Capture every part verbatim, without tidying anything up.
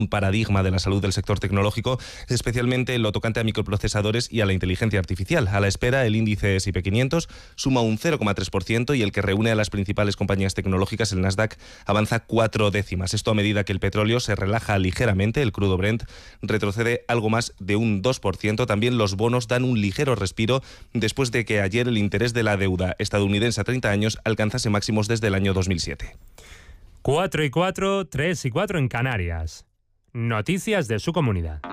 un paradigma de la salud del sector tecnológico, especialmente en lo tocante a microprocesadores y a la inteligencia artificial. A la espera, el índice ese y pe quinientos suma un cero coma tres por ciento y el que reúne a las principales compañías tecnológicas, el Nasdaq, avanza cuatro décimas. Esto a medida que el petróleo se relaja ligeramente, el crudo Brent retrocede algo más de un dos por ciento. También los bonos dan un ligero respiro después de que ayer el interés de la deuda estadounidense a treinta años alcanzase máximos desde el año dos mil siete. cuatro y cuatro, tres y cuatro en Canarias. Noticias de su comunidad.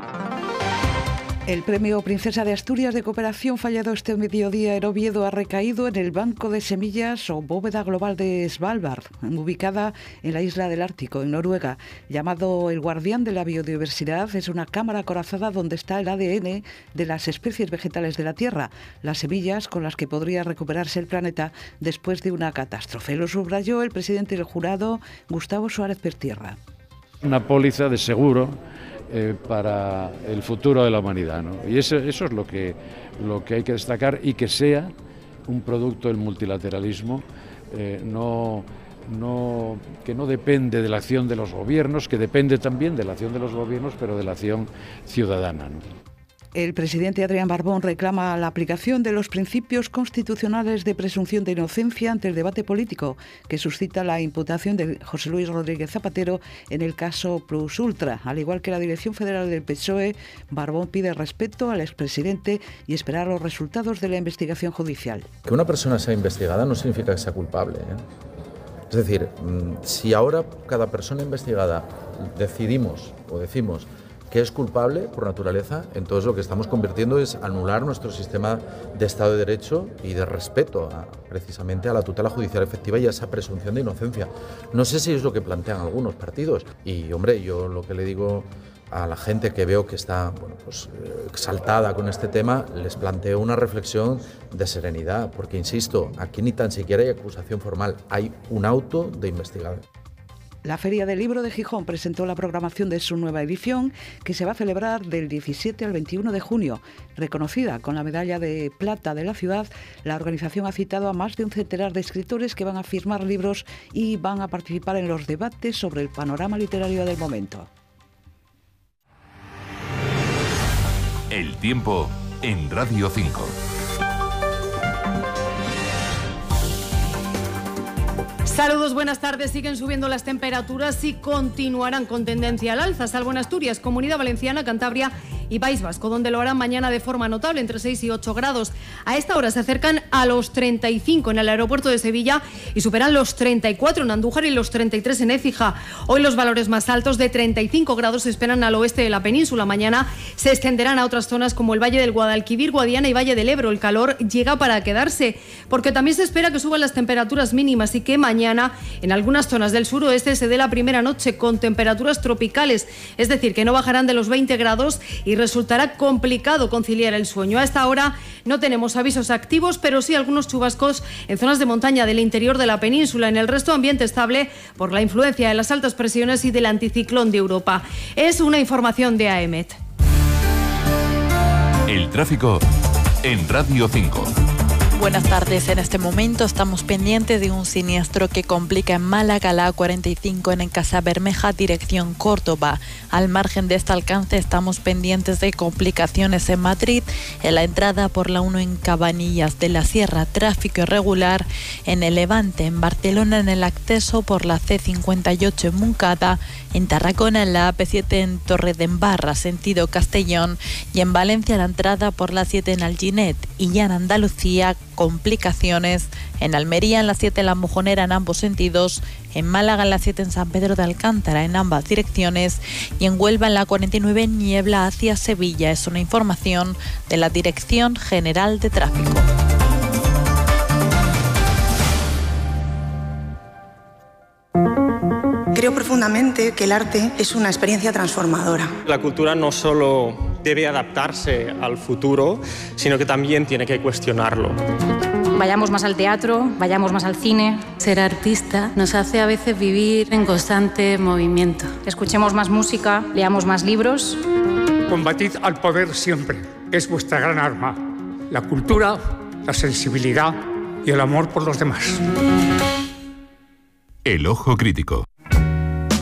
El premio Princesa de Asturias de Cooperación fallado este mediodía en Oviedo ha recaído en el Banco de Semillas o Bóveda Global de Svalbard, ubicada en la isla del Ártico, en Noruega. Llamado el Guardián de la Biodiversidad, es una cámara acorazada donde está el A D N de las especies vegetales de la Tierra, las semillas con las que podría recuperarse el planeta después de una catástrofe. Lo subrayó el presidente del jurado, Gustavo Suárez Pertierra. Una póliza de seguro eh, para el futuro de la humanidad, ¿no? Y eso, eso es lo que, lo que hay que destacar, y que sea un producto del multilateralismo, eh, no, no, que no depende de la acción de los gobiernos, que depende también de la acción de los gobiernos, pero de la acción ciudadana, ¿no? El presidente Adrián Barbón reclama la aplicación de los principios constitucionales de presunción de inocencia ante el debate político que suscita la imputación de José Luis Rodríguez Zapatero en el caso Plus Ultra. Al igual que la Dirección Federal del P S O E, Barbón pide respeto al expresidente y esperar los resultados de la investigación judicial. Que una persona sea investigada no significa que sea culpable, ¿eh? Es decir, si ahora cada persona investigada decidimos o decimos que es culpable por naturaleza, entonces lo que estamos convirtiendo es anular nuestro sistema de Estado de Derecho y de respeto a, precisamente a la tutela judicial efectiva y a esa presunción de inocencia. No sé si es lo que plantean algunos partidos. Y, hombre, yo lo que le digo a la gente que veo que está bueno, pues, exaltada con este tema, les planteo una reflexión de serenidad, porque, insisto, aquí ni tan siquiera hay acusación formal, hay un auto de investigador. La Feria del Libro de Gijón presentó la programación de su nueva edición, que se va a celebrar del diecisiete al veintiuno de junio. Reconocida con la medalla de plata de la ciudad, la organización ha citado a más de un centenar de escritores que van a firmar libros y van a participar en los debates sobre el panorama literario del momento. El tiempo en Radio cinco. Saludos, buenas tardes. Siguen subiendo las temperaturas y continuarán con tendencia al alza, salvo en Asturias, Comunidad Valenciana, Cantabria y País Vasco, donde lo harán mañana de forma notable, entre seis y ocho grados. A esta hora se acercan a los treinta y cinco en el aeropuerto de Sevilla y superan los treinta y cuatro en Andújar y los treinta y tres en Écija. Hoy los valores más altos de treinta y cinco grados se esperan al oeste de la península. Mañana se extenderán a otras zonas como el Valle del Guadalquivir, Guadiana y Valle del Ebro. El calor llega para quedarse, porque también se espera que suban las temperaturas mínimas y que mañana en algunas zonas del suroeste se dé la primera noche con temperaturas tropicales, es decir, que no bajarán de los veinte grados y resultará complicado conciliar el sueño. A esta hora no tenemos avisos activos, pero sí algunos chubascos en zonas de montaña del interior de la península. En el resto, ambiente estable por la influencia de las altas presiones y del anticiclón de Europa. Es una información de A E M E T. El tráfico en Radio cinco. Buenas tardes. En este momento estamos pendientes de un siniestro que complica en Málaga la A cuarenta y cinco en Casabermeja, dirección Córdoba. Al margen de este alcance estamos pendientes de complicaciones en Madrid, en la entrada por la uno en Cabanillas de la Sierra, tráfico irregular en el Levante, en Barcelona en el acceso por la C cincuenta y ocho en Moncada, en Tarragona en la A P siete en Torredembarra, sentido Castellón, y en Valencia la entrada por la siete en Alginet, y ya en Andalucía complicaciones en Almería en la siete en La Mojonera en ambos sentidos, en Málaga en la siete en San Pedro de Alcántara en ambas direcciones y en Huelva en la cuarenta y nueve en niebla hacia Sevilla. Es una información de la Dirección General de Tráfico. Creo profundamente que el arte es una experiencia transformadora. La cultura no solo debe adaptarse al futuro, sino que también tiene que cuestionarlo. Vayamos más al teatro, vayamos más al cine. Ser artista nos hace a veces vivir en constante movimiento. Escuchemos más música, leamos más libros. Combatid al poder siempre, es vuestra gran arma. La cultura, la sensibilidad y el amor por los demás. El ojo crítico.